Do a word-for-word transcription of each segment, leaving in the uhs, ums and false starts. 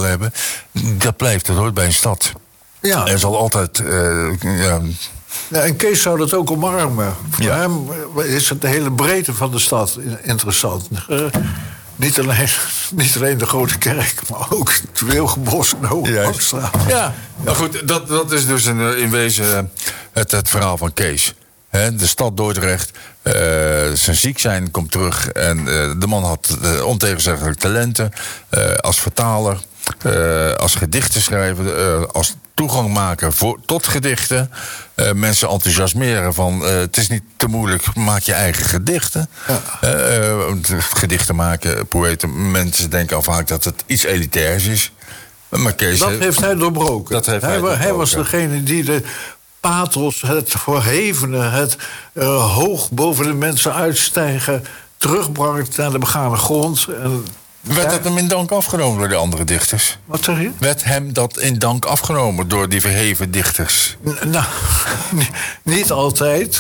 hebben. Dat blijft, dat hoort bij een stad. Ja. Er zal altijd... Uh, ja, Ja, en Kees zou dat ook omarmen. Voor Ja. hem is het de hele breedte van de stad interessant. Uh, niet, alleen, niet alleen de Grote Kerk, maar ook het Wilgenbos en de Hoogstraat. Ja, maar goed, dat, dat is dus in, in wezen het, het verhaal van Kees. He, de stad Dordrecht, uh, zijn ziek zijn komt terug. En uh, de man had uh, ontegenzeggelijk talenten. Uh, als vertaler, uh, als gedichtenschrijver, uh, als toegang maken voor, tot gedichten. Uh, mensen enthousiasmeren van uh, het is niet te moeilijk, maak je eigen gedichten. Ja. Uh, uh, gedichten maken, poëten, mensen denken al vaak dat het iets elitairs is. Maar Kees, dat heeft hij doorbroken. Dat heeft hij, hij, doorbroken. hij was degene die de pathos, het verhevene, het uh, hoog boven de mensen uitstijgen, terugbrengt naar de begane grond. En werd dat hem in dank afgenomen door de andere dichters? Wat zeg je? Werd hem dat in dank afgenomen door die verheven dichters? N- nou, niet altijd.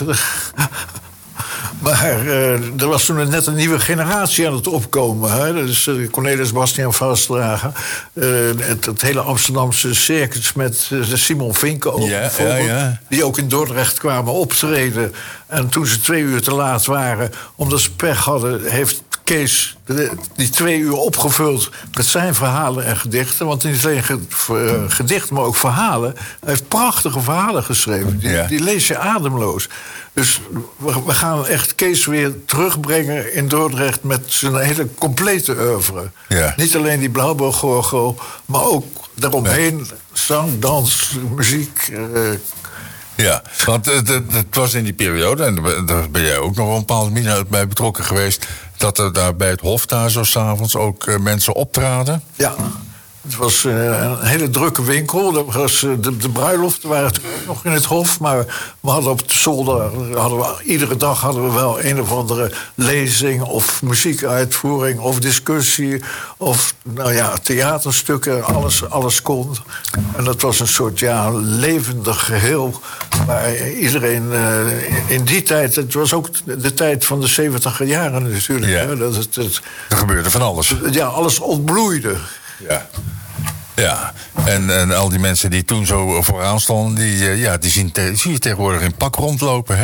Maar uh, er was toen net een nieuwe generatie aan het opkomen. Hè? Dus uh, Cornelis Bastiaan Vastdrager. Uh, het, het hele Amsterdamse circus met uh, Simon Vinken ook, ja, bijvoorbeeld. Ja, ja. Die ook in Dordrecht kwamen optreden. En toen ze twee uur te laat waren, omdat ze pech hadden, heeft Kees de, die twee uur opgevuld met zijn verhalen en gedichten. Want niet alleen ge, uh, gedichten, maar ook verhalen. Hij heeft prachtige verhalen geschreven. Die, ja. die lees je ademloos. Dus we, we gaan echt Kees weer terugbrengen in Dordrecht met zijn hele complete oeuvre. Ja. Niet alleen die Blauwboog-gorgel, maar ook daaromheen nee. zang, dans, muziek. Uh, Ja, want het, het, het was in die periode, en daar ben jij ook nog op een bepaalde manier bij betrokken geweest, dat er daar bij het Hof daar zo 's avonds ook uh, mensen optraden. Ja. Het was uh, een hele drukke winkel. Dat was, uh, de, de bruiloften waren natuurlijk nog in het Hof. Maar we hadden op de zolder... Hadden we, iedere dag hadden we wel een of andere lezing... of muziekuitvoering of discussie... of nou ja, theaterstukken. Alles, alles kon. En dat was een soort ja, levendig geheel... waar iedereen uh, in die tijd... Het was ook de tijd van de zeventiger jaren natuurlijk. Ja. Hè, dat het, het, er gebeurde van alles. Ja, alles ontbloeide. Ja. Ja, en, en al die mensen die toen zo vooraan stonden, die, uh, ja, die zien te, zie je tegenwoordig in pak rondlopen, hè?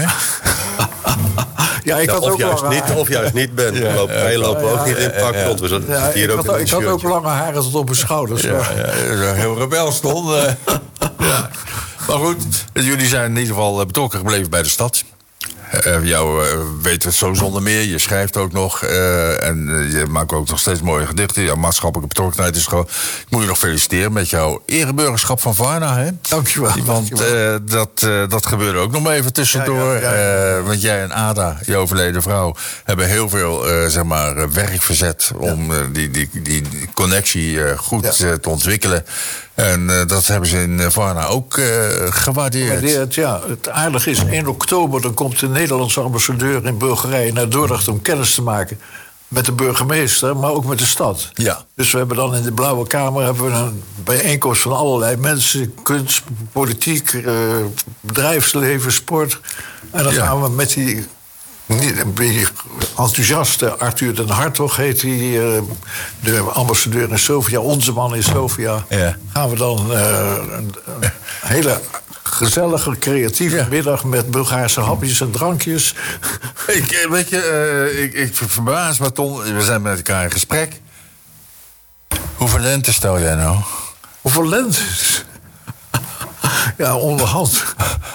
Ja, ik ja, had of, ook juist lange niet, of juist niet, Ben. Ja, Lopen, wij lopen ja, ook niet in pak ja, rond. We zaten ja, hier ik ook had, in ik had ook shirtje. lange haren tot op mijn schouders. Ja, ja, heel rebel stond. Uh, ja. Maar goed, jullie zijn in ieder geval betrokken gebleven bij de stad. Uh, jou uh, weet het zo zonder meer. Je schrijft ook nog. Uh, en uh, je maakt ook nog steeds mooie gedichten. Jouw maatschappelijke betrokkenheid is gewoon... Ik moet je nog feliciteren met jouw ereburgerschap van Varna, hè? Dankjewel. Want dankjewel. Uh, dat, uh, dat gebeurde ook nog maar even tussendoor. Ja, ja, ja, ja. Uh, want jij en Ada, je overleden vrouw... hebben heel veel uh, zeg maar, werk verzet... om uh, die, die, die connectie uh, goed ja. uh, te ontwikkelen. En uh, dat hebben ze in Varna ook uh, gewaardeerd. Gewaardeerd, ja. Het aardige is, één oktober... dan komt de Nederlandse ambassadeur in Bulgarije naar Dordrecht... om kennis te maken met de burgemeester, maar ook met de stad. Ja. Dus we hebben dan in de Blauwe Kamer... hebben we een bijeenkomst van allerlei mensen... kunst, politiek, uh, bedrijfsleven, sport. En dan ja. gaan we met die... Een beetje enthousiaste Arthur den Hartog heet hij, uh, de ambassadeur in Sofia, onze man in Sofia. Ja. Gaan we dan uh, een, een hele gezellige, creatieve ja. middag met Bulgaarse hapjes en drankjes. Ik, weet je, uh, ik, ik verbaas me, Ton, we zijn met elkaar in gesprek. Hoeveel lente stel jij nou? Hoeveel lentes? Ja, onderhand.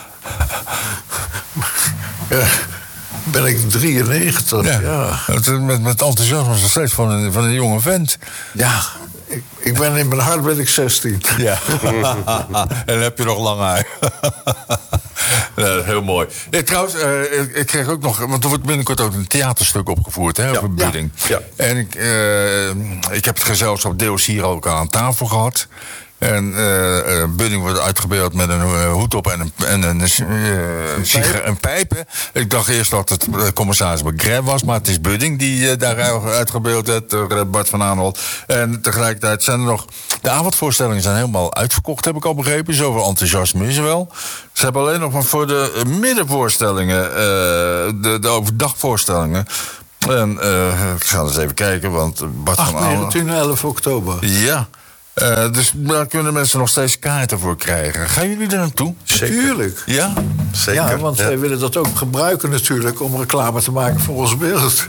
Ja. Ben ik drieënnegentig, ja. ja. Met, met enthousiasme nog steeds van een, van een jonge vent. Ja, ik, ik ben in mijn hart ben ik zestien. Ja. En dan heb je nog lang haar. Ja, heel mooi. Ja, trouwens, uh, ik, ik kreeg ook nog... Want er wordt binnenkort ook een theaterstuk opgevoerd, hè, over ja. Budding. Ja. Ja. En ik, uh, ik heb het gezelschap deels hier ook aan tafel gehad. En uh, uh, Budding wordt uitgebeeld met een uh, hoed op en een, en een, uh, een, pijp. een pijp. Ik dacht eerst dat het uh, commissaris Maigret was, maar het is Budding die uh, daar uitgebeeld heeft, door uh, Bart van Aanholt. En tegelijkertijd zijn er nog... De avondvoorstellingen zijn helemaal uitverkocht, heb ik al begrepen. Zoveel enthousiasme is er wel. Ze hebben alleen nog maar voor de middenvoorstellingen, uh, de, de overdagvoorstellingen... En uh, ik ga eens even kijken, want Bart van Aanholt... negentien en elf oktober. Ja. Uh, dus daar kunnen mensen nog steeds kaarten voor krijgen. Gaan jullie er naartoe? Tuurlijk. Ja? Zeker. Ja, want ja. wij willen dat ook gebruiken natuurlijk om reclame te maken voor ons beeld.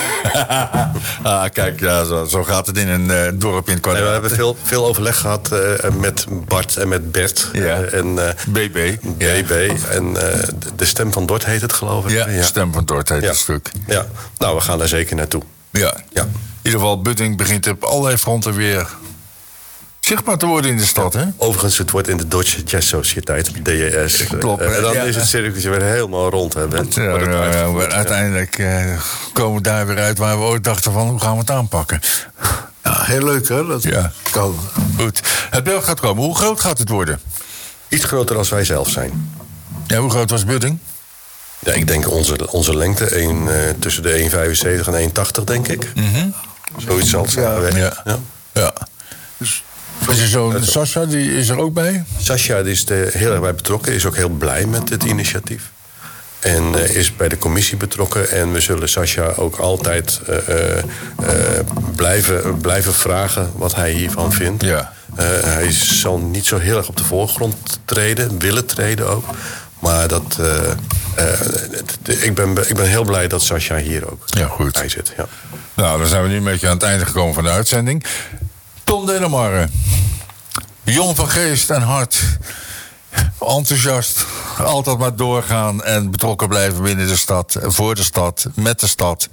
ah, kijk, ja, zo, zo gaat het in een uh, dorp in het kwadraat. Nee, we hebben veel, veel overleg gehad uh, met Bart en met Bert. Ja. Uh, en, uh, B B. B B. Ja. En uh, De Stem van Dort heet het, geloof ik. Ja, ja. Stem van Dort heet ja. het stuk. Ja, nou, we gaan daar zeker naartoe. Ja. ja. In ieder geval, Budding begint op allerlei fronten weer zichtbaar te worden in de stad, hè? Overigens, het wordt in de Dodge Jazz Sociëteit, D J S. Klopt. Uh, en dan ja. is het circuit weer helemaal rond, hè, Ben? Ja, ja, ja, ja, maar uiteindelijk uh, komen we daar weer uit waar we ooit dachten van, hoe gaan we het aanpakken? Ja, heel leuk, hè? Dat ja. kan. Goed. Het beeld gaat komen. Hoe groot gaat het worden? Iets groter als wij zelf zijn. Ja, hoe groot was Budding? Ja, ik denk onze, onze lengte, een, uh, tussen de één komma vijfenzeventig en één komma tachtig, denk ik. Mm-hmm. Zoiets zal het zijn. Ja. Ja. Ja. ja. Dus, is er zo'n Sascha, die is er ook bij? Sascha die is er heel erg bij betrokken, is ook heel blij met dit initiatief. En uh, is bij de commissie betrokken. En we zullen Sascha ook altijd uh, uh, blijven, blijven vragen wat hij hiervan vindt. Ja. Uh, hij zal niet zo heel erg op de voorgrond treden, willen treden ook. Maar dat, uh, uh, ik, ben, ik ben heel blij dat Sascha hier ook ja, goed. bij zit. Ja. Nou, dan zijn we nu een beetje aan het einde gekomen van de uitzending. Ton Denemarre. Jong van geest en hart. Enthousiast. Altijd maar doorgaan en betrokken blijven binnen de stad. Voor de stad, met de stad.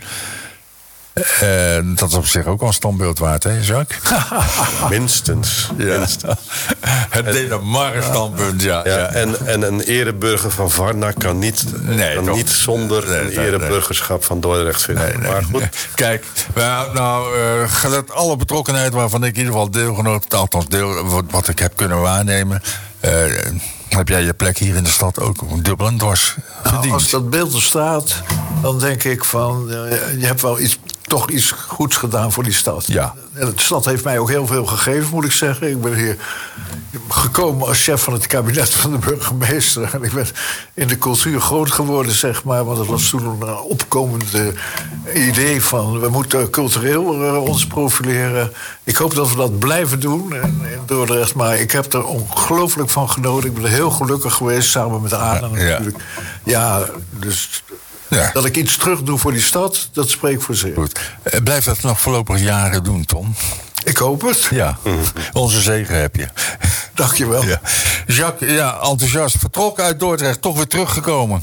Uh, dat is op zich ook al een standbeeld waard, hè, Jacques? Minstens. Ja. Minstens. Het Denemarre-standpunt, ja. ja, ja. En, en een ereburger van Varna kan niet, nee, kan niet zonder nee, een nee, ereburgerschap nee. van Dordrecht vinden. Nee, nee, maar goed. Nee. Kijk, nou, nou uh, gelet alle betrokkenheid waarvan ik in ieder geval deelgenoot, althans deel, wat, wat ik heb kunnen waarnemen, uh, heb jij je plek hier in de stad ook dubbel en dwars verdiend. Nou, als dat beeld er staat, dan denk ik van, uh, je hebt wel iets, toch iets goeds gedaan voor die stad. Ja. De stad heeft mij ook heel veel gegeven, moet ik zeggen. Ik ben hier gekomen als chef van het kabinet van de burgemeester. En ik ben in de cultuur groot geworden, zeg maar. Want dat was toen een opkomende idee van, we moeten cultureel uh, ons profileren. Ik hoop dat we dat blijven doen in, in Dordrecht. Maar ik heb er ongelooflijk van genoten. Ik ben er heel gelukkig geweest, samen met Ana ja, natuurlijk. Ja, ja dus... Ja. Dat ik iets terug doe voor die stad, dat spreekt voor zich. Goed. Blijf dat nog voorlopig jaren doen, Tom? Ik hoop het. Ja, onze zegen heb je. Dank je wel. Ja. Jacques, ja, enthousiast. Vertrokken uit Dordrecht, toch weer teruggekomen.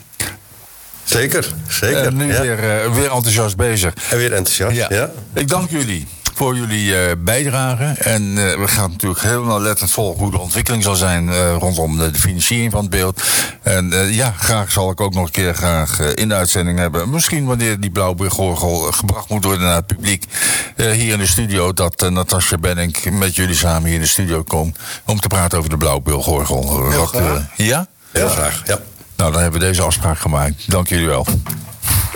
Zeker, zeker. En nu ja. weer, uh, weer enthousiast bezig. En weer enthousiast, ja. ja. Ik dank jullie voor jullie uh, bijdrage. En uh, we gaan natuurlijk heel nauwlettend volgen hoe de ontwikkeling zal zijn uh, rondom de, de financiering van het beeld. En uh, ja, graag zal ik ook nog een keer graag uh, in de uitzending hebben. Misschien wanneer die Blauwburgorgel gebracht moet worden naar het publiek. Uh, hier in de studio, dat uh, Natasja Benink met jullie samen hier in de studio komt om te praten over de Blauwburgorgel. Heel Wat, graag. Uh, ja? Heel graag, ja. Nou, dan hebben we deze afspraak gemaakt. Dank jullie wel.